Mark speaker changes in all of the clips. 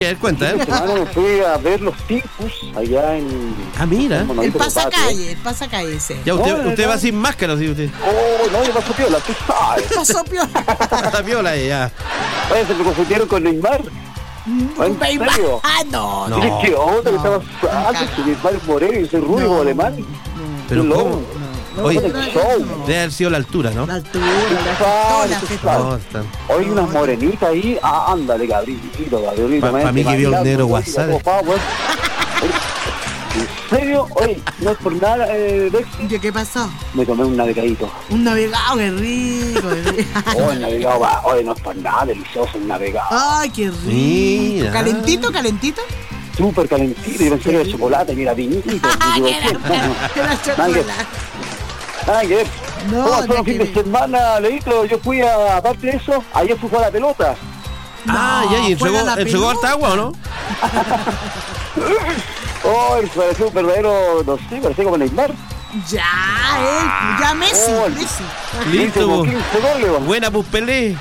Speaker 1: A ver, cuenta,
Speaker 2: Esta semana me fui a ver los tipos allá en...
Speaker 1: Ah, mira.
Speaker 3: El pasacalle ese.
Speaker 1: Ya, usted va sin máscara, ¿sí? Usted.
Speaker 2: Oh, no, yo paso piola, tú sabes.
Speaker 3: Pasó piola.
Speaker 1: Está piola ya.
Speaker 2: Oye, se me confundieron con Neymar. ¿En serio?
Speaker 3: Ah, no.
Speaker 1: No.
Speaker 2: Dije, ¿qué onda? ¿Qué está pasando? Si Neymar es moreno y soy rubio alemán.
Speaker 1: Pero ¿cómo? Oye,
Speaker 2: show.
Speaker 1: debe haber sido la altura, ¿no?
Speaker 3: La altura,
Speaker 1: No, están.
Speaker 2: Hoy unas morenitas ahí. Ah, ándale, cabrito.
Speaker 1: Pa' mí que vio el negro WhatsApp.
Speaker 2: ¿En serio? Oye, no es por nada, Bexi.
Speaker 3: ¿Qué pasó?
Speaker 2: Me tomé un navegadito.
Speaker 3: Un navegado, qué rico.
Speaker 2: Oh, el navegado va. Oye, no es por nada, delicioso el navegado.
Speaker 3: Ay, qué rico.
Speaker 1: Mira.
Speaker 3: ¿Calentito?
Speaker 2: Súper calentito, yo pensé que era chocolate, mira, vinito.
Speaker 3: Era chocolate.
Speaker 2: Nada que ver.
Speaker 3: No,
Speaker 2: ¿Cómo fue
Speaker 3: no
Speaker 2: un fin de semana, Leito? Yo fui aparte de eso, ayer fui a jugar a la pelota.
Speaker 1: Ah, ya, y entregó harta agua, ¿o no?
Speaker 2: Oh, pareció un verdadero, no sé, parecía como Neymar.
Speaker 3: Ya Messi,
Speaker 2: Oh,
Speaker 3: Messi.
Speaker 1: Listo.
Speaker 2: 15 goles.
Speaker 1: Buena, pues Pelé.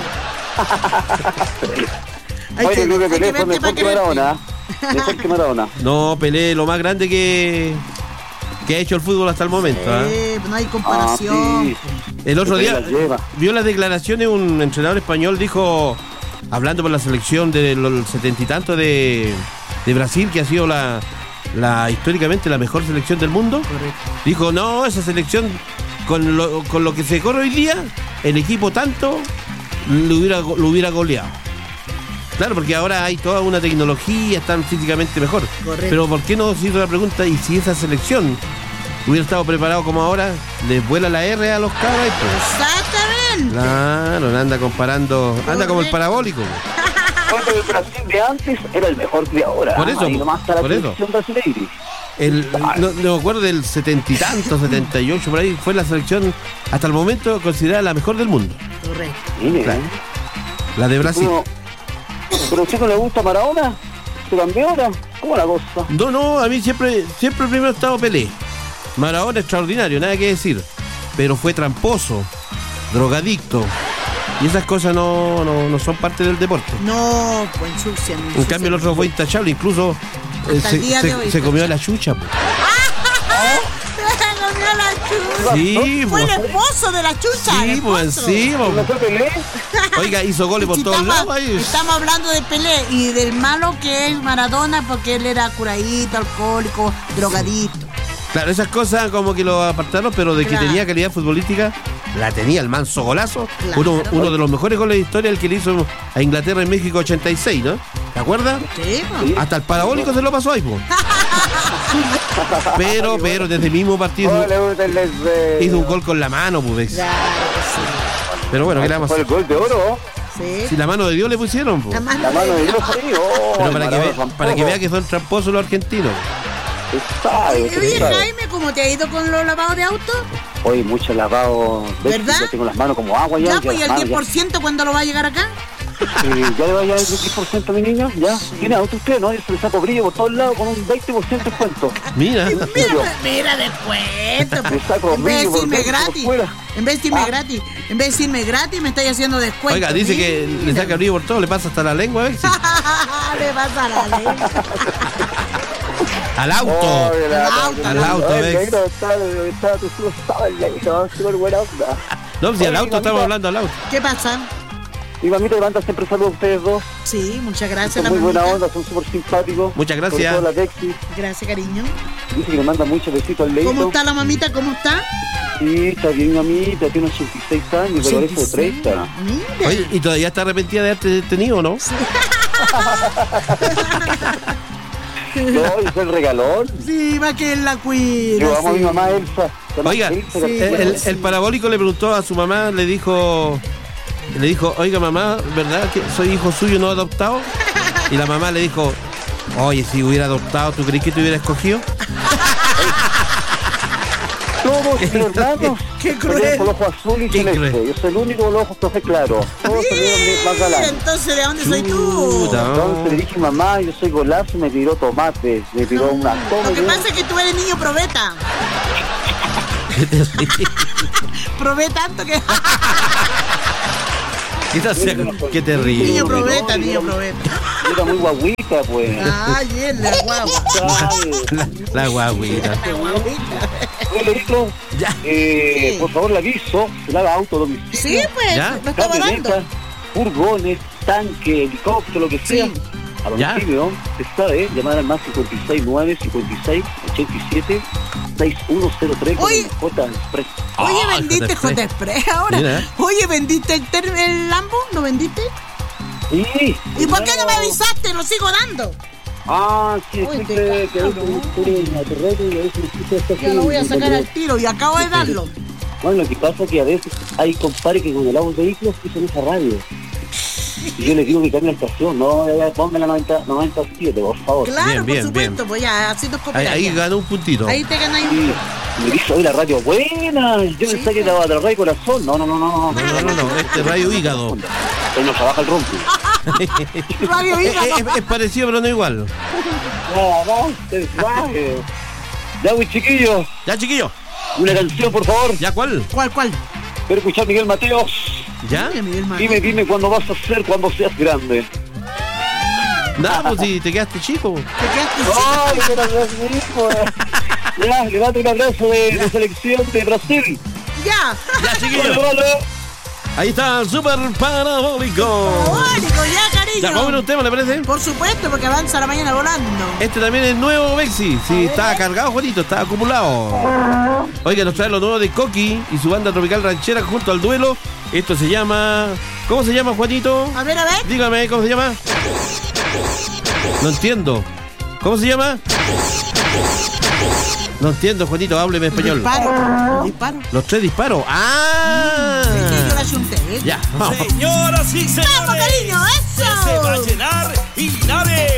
Speaker 2: Oye, creo que Pelé fue mejor que Maradona. Mejor que Maradona.
Speaker 1: No, Pelé, lo más grande que ha hecho el fútbol hasta el momento.
Speaker 3: No hay comparación.
Speaker 2: Sí.
Speaker 1: El otro día
Speaker 2: La lleva.
Speaker 1: vio las declaraciones, un entrenador español dijo, hablando por la selección de los 70 y tantos de Brasil, que ha sido la históricamente la mejor selección del mundo.
Speaker 3: Correcto.
Speaker 1: Dijo, no, esa selección con lo que se corre hoy día, el equipo tanto lo hubiera goleado. Claro, porque ahora hay toda una tecnología, están físicamente mejor.
Speaker 3: Correcto.
Speaker 1: Pero ¿por qué no se hizo la pregunta? ¿Y si esa selección hubiera estado preparado como ahora, les vuela la R a los cabros?
Speaker 3: Exactamente.
Speaker 1: Claro, no anda comparando, anda como el parabólico.
Speaker 2: El Brasil de antes era el mejor de ahora.
Speaker 1: Por eso,
Speaker 2: ahí nomás está la
Speaker 1: por eso.
Speaker 2: selección brasileña.
Speaker 1: No me acuerdo del 70 y tanto, 78, por ahí, fue la selección hasta el momento considerada la mejor del mundo.
Speaker 3: Correcto.
Speaker 2: Mire,
Speaker 1: Claro. La de Brasil.
Speaker 2: ¿Pero a usted no le gusta Maradona? ¿Se cambió ahora? ¿Cómo la cosa?
Speaker 1: No, a mí siempre primero ha estado Pelé. Maradona extraordinario, nada que decir. Pero fue tramposo, drogadicto. Y esas cosas no son parte del deporte.
Speaker 3: No, pues ensucian.
Speaker 1: En cambio el otro fue intachable, incluso
Speaker 3: Hasta el día de hoy.
Speaker 1: se comió a la chucha. Po. Sí,
Speaker 3: Fue el
Speaker 1: po.
Speaker 3: esposo de la chucha.
Speaker 1: Sí, pues sí, po.
Speaker 2: ¿No fue Pelé?
Speaker 1: Oiga, hizo goles por todos lados ahí.
Speaker 3: Estamos hablando de Pelé y del malo que es Maradona, porque él era curadito, alcohólico, drogadito.
Speaker 1: Claro, esas cosas como que lo apartaron, pero de que
Speaker 3: Claro.
Speaker 1: tenía calidad futbolística, la tenía, el manso golazo.
Speaker 3: Claro.
Speaker 1: Uno de los mejores goles de historia, el que le hizo a Inglaterra en México 86, ¿no? ¿Te acuerdas?
Speaker 3: Sí,
Speaker 2: Sí.
Speaker 1: Hasta el parabólico se lo pasó ahí, po. Pero desde el mismo partido hizo un gol con la mano, pues.
Speaker 3: Claro que sí.
Speaker 1: Pero bueno, ¿qué le vamos a
Speaker 2: Fue el
Speaker 1: hacer?
Speaker 2: gol de oro.
Speaker 3: Sí.
Speaker 1: Si la mano de Dios le pusieron, po.
Speaker 3: La mano
Speaker 2: La mano de Dios ahí. Oh,
Speaker 1: Pero
Speaker 2: Maradona
Speaker 1: para que vea que son tramposos los argentinos.
Speaker 3: Oye, Jaime, ¿cómo te ha ido con los lavados de auto?
Speaker 2: Oye, mucho lavado.
Speaker 3: ¿Verdad?
Speaker 2: Ya tengo las manos como agua ya.
Speaker 3: Ya, pues, ¿y el
Speaker 2: las manos
Speaker 3: 10% cuándo lo va a llegar acá?
Speaker 2: ya le va a llegar el 10% a mi niño. Ya. ¿Tiene auto usted? No, yo se le saco brillo por todos lados con un 20% de descuento.
Speaker 1: Mira.
Speaker 3: Mira, descuento.
Speaker 2: Le saco
Speaker 3: En vez de
Speaker 2: brillo por
Speaker 3: decirme
Speaker 2: dentro, por
Speaker 3: gratis,
Speaker 2: fuera.
Speaker 3: en vez de decirme gratis, me estáis haciendo descuento.
Speaker 1: Oiga, dice que le saca brillo por todo, le pasa hasta la lengua, ¿ves?
Speaker 3: Le pasa a la lengua.
Speaker 1: Al auto.
Speaker 2: Oye,
Speaker 1: Al auto,
Speaker 2: el
Speaker 1: ¿ves?
Speaker 2: negro está, tú solo sabes, el negro, súper buena onda.
Speaker 1: No, si al
Speaker 2: Oye,
Speaker 1: auto estamos
Speaker 2: mamita.
Speaker 1: hablando al auto.
Speaker 3: ¿Qué pasa?
Speaker 2: Mi mamita le manda siempre saludos a ustedes dos.
Speaker 3: Sí, muchas gracias,
Speaker 2: Son
Speaker 3: la
Speaker 2: muy buena
Speaker 3: mamita.
Speaker 2: onda, son súper simpáticos.
Speaker 1: Muchas gracias.
Speaker 2: Sobre todo la Bexi.
Speaker 3: Gracias, cariño.
Speaker 2: Dice que le manda muchos besitos al leito.
Speaker 3: ¿Cómo está la mamita? ¿Cómo está?
Speaker 2: Sí, está bien, mamita, tiene 86 años, pero parece de 30.
Speaker 3: Mira.
Speaker 1: Oye, ¿y todavía está arrepentida de haberte tenido, no?
Speaker 2: No, yo soy el regalón.
Speaker 3: Sí, va que él la cuida.
Speaker 2: Yo amo a
Speaker 3: sí.
Speaker 2: mi mamá Elsa. Se llama
Speaker 1: Oiga,
Speaker 2: Elsa,
Speaker 3: sí,
Speaker 2: García.
Speaker 1: el parabólico le preguntó a su mamá, le dijo, oiga mamá, ¿verdad que soy hijo suyo no adoptado? Y la mamá le dijo, oye, si hubiera adoptado, ¿tú crees que te hubiera escogido?
Speaker 2: Todos mis hermanos
Speaker 3: Qué
Speaker 2: salieron
Speaker 3: cruel.
Speaker 2: con los ojos azul y
Speaker 1: Qué
Speaker 2: celeste.
Speaker 1: cruel.
Speaker 2: Yo soy el único con los ojos café claro. Todos salieron más galantes.
Speaker 3: Entonces, ¿de dónde soy tú?
Speaker 1: Chuta.
Speaker 2: Entonces le dije, mamá, yo soy golazo y me tiró tomate, me tiró una toma.
Speaker 3: Lo que pasa es que tú eres niño probeta.
Speaker 1: ¿Qué te ríes?
Speaker 3: Probé tanto que...
Speaker 1: ¿Qué te ríes?
Speaker 3: Niño probeta, niño probeta.
Speaker 2: era muy guaguita, pues.
Speaker 3: Ay, es la guagua.
Speaker 1: La guaguita.
Speaker 3: La guaguita.
Speaker 2: Bueno, Nico,
Speaker 1: Ya.
Speaker 2: por favor, le aviso, se le haga auto domicilio.
Speaker 3: Sí, pues,
Speaker 1: ¿Ya?
Speaker 3: lo estaba dando.
Speaker 2: Camioneta, furgones, tanque, helicóptero, lo que sea.
Speaker 3: Sí.
Speaker 2: A domicilio, se sabe, llamar al más 569 56 87 6103 con
Speaker 3: Oye.
Speaker 2: el J Express.
Speaker 3: Oye,
Speaker 1: Ah,
Speaker 3: vendiste
Speaker 1: J
Speaker 3: J Express ahora.
Speaker 1: Mira.
Speaker 3: Oye, ¿vendiste el Lambo? ¿No vendiste?
Speaker 2: Sí.
Speaker 3: ¿Y por qué no me avisaste? Lo sigo dando.
Speaker 2: Ah, sí,
Speaker 3: Uy,
Speaker 2: siempre
Speaker 3: te
Speaker 2: que hay
Speaker 3: cago.
Speaker 2: un en la terreno y a veces existe esta
Speaker 3: Yo lo voy a sacar al tiro y acabo de darlo.
Speaker 2: Bueno, lo que pasa es que a veces hay compadres que con el agua de vehículos usan esa radio. Y yo les digo que cambie la estación, no, ya, ponme la 97, por favor.
Speaker 3: Claro,
Speaker 1: Bien, bien,
Speaker 3: por supuesto,
Speaker 1: bien.
Speaker 3: pues ya, así nos
Speaker 1: Ahí
Speaker 3: cooperaría.
Speaker 1: ganó un puntito.
Speaker 3: Ahí te ganáis.
Speaker 2: Y me dice, oye, la radio buena. Yo pensé que era de la radio corazón. No.
Speaker 1: No, este radio hígado.
Speaker 2: Él no trabaja el rompe.
Speaker 3: Radio hígado.
Speaker 1: Es parecido, pero no igual.
Speaker 2: Ya, güey, chiquillos.
Speaker 1: Ya, chiquillo.
Speaker 2: Una canción, por favor.
Speaker 1: ¿Ya cuál?
Speaker 3: ¿Cuál?
Speaker 2: Quiero escuchar Miguel Mateos.
Speaker 1: ¿Ya?
Speaker 3: Oye, Miguel Manuel.
Speaker 2: Dime cuándo vas a ser cuando seas grande.
Speaker 1: Nada, pues si te quedaste chico.
Speaker 3: Te quedaste sin-
Speaker 2: ¡Ay, qué abrazo, hijo! Ya, le date un abrazo de selección de Brasil.
Speaker 3: Ya.
Speaker 1: Ya, chiquillo.
Speaker 2: Vale.
Speaker 1: Ahí está el super parabólico.
Speaker 3: Parabólico, ya, cariño.
Speaker 1: Ya, vamos a un tema, ¿le parece?
Speaker 3: Por supuesto, porque avanza la mañana volando.
Speaker 1: Este también es nuevo, Bexi. Sí, está cargado, Juanito, está acumulado. Oiga, nos trae lo nuevo de Coqui y su banda tropical ranchera junto al duelo. Esto se llama... ¿Cómo se llama, Juanito?
Speaker 3: A ver,
Speaker 1: Dígame, ¿cómo se llama? No entiendo. ¿Cómo se llama? No entiendo, Juanito, hábleme español.
Speaker 3: Disparo.
Speaker 1: Los 3 disparos. ¡Ah!
Speaker 3: Sí, yo la chunté, ¿eh?
Speaker 1: Ya, vamos.
Speaker 4: Señoras y señores,
Speaker 3: ¡Vamos, cariño! ¡Eso!
Speaker 4: se va a llenar y nadie.